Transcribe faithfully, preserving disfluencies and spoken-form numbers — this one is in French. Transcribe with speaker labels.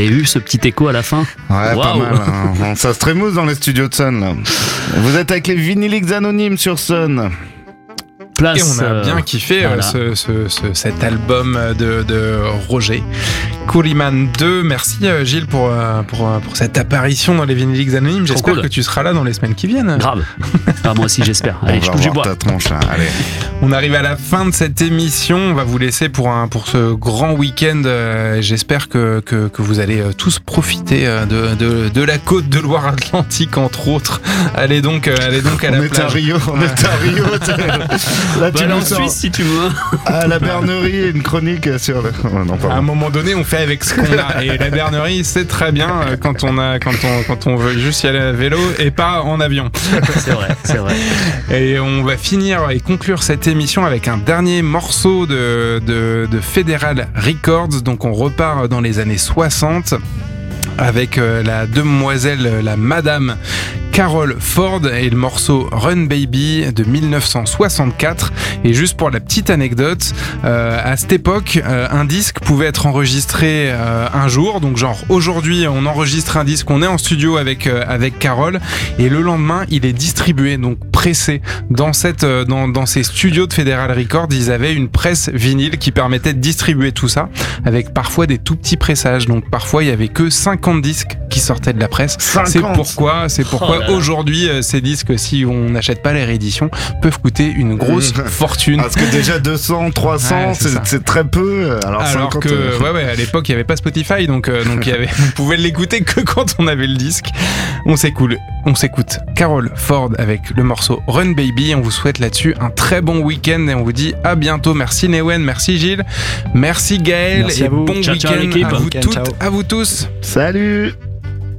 Speaker 1: avez vu ce petit écho à la fin?
Speaker 2: Ouais,
Speaker 1: wow.
Speaker 2: Pas mal. Hein. Ça se trémousse dans les studios de Sun. Là. Vous êtes avec les Vinyliques Anonymes sur Sun.
Speaker 3: Place, et on a bien kiffé voilà. euh, ce, ce, ce, cet album de, de Roger Couliman deux. Merci euh, Gilles pour, euh, pour, euh, pour cette apparition dans les Vinyliques Anonymes.
Speaker 1: Trop
Speaker 3: j'espère
Speaker 1: cool.
Speaker 3: que tu seras là dans les semaines qui viennent.
Speaker 1: Grave. Ah, moi aussi j'espère. Allez,
Speaker 2: on
Speaker 1: je
Speaker 2: touche
Speaker 1: du bois.
Speaker 2: Ta tronche, hein. Allez.
Speaker 3: On arrive à la fin de cette émission. On va vous laisser pour, un, pour ce grand week-end. Euh, j'espère que, que, que vous allez tous profiter de, de, de la côte de Loire-Atlantique entre autres. Allez donc, euh, allez donc à
Speaker 2: on
Speaker 3: la
Speaker 2: est
Speaker 3: plage.
Speaker 2: À Rio, on est à Rio.
Speaker 1: Là, tu bah, en Suisse si tu veux.
Speaker 2: À la Bernerie, une chronique sur le... Oh, non,
Speaker 3: à un moment donné, on fait avec ce qu'on a. Et la Bernerie, c'est très bien quand on a, quand on, quand on veut juste y aller à vélo et pas en avion.
Speaker 1: C'est vrai, c'est vrai.
Speaker 3: Et on va finir et conclure cette émission avec un dernier morceau de, de, de Federal Records. Donc on repart dans les années soixante avec la demoiselle, la madame Carol Ford et le morceau Run Baby de dix-neuf cent soixante-quatre. Et juste pour la petite anecdote, euh, à cette époque, euh, un disque pouvait être enregistré euh, un jour. Donc genre aujourd'hui, on enregistre un disque, on est en studio avec euh, avec Carol, et le lendemain, il est distribué, donc pressé dans cette euh, dans dans ces studios de Federal Records. Ils avaient une presse vinyle qui permettait de distribuer tout ça, avec parfois des tout petits pressages. Donc parfois, il y avait que cinquante disques qui sortaient de la presse.
Speaker 2: cinquante
Speaker 3: C'est pourquoi, c'est pourquoi.
Speaker 1: Oh
Speaker 3: aujourd'hui, ces disques, si on n'achète pas les rééditions, peuvent coûter une grosse mmh. fortune.
Speaker 2: Parce que déjà deux cents, trois cents, ouais, c'est, c'est, c'est très peu. Alors,
Speaker 3: alors que, euh... ouais, ouais, à l'époque, il n'y avait pas Spotify, donc, euh, donc y avait, on pouvait l'écouter que quand on avait le disque. On s'écoute, on s'écoute Carol Ford avec le morceau Run Baby. On vous souhaite là-dessus un très bon week-end et on vous dit à bientôt. Merci Newen, merci Gilles, merci Gaël
Speaker 1: merci
Speaker 3: et
Speaker 1: à vous.
Speaker 3: bon
Speaker 1: ciao,
Speaker 3: week-end
Speaker 1: ciao,
Speaker 3: à vous
Speaker 1: week-end,
Speaker 3: toutes,
Speaker 1: ciao.
Speaker 3: à vous tous.
Speaker 2: Salut.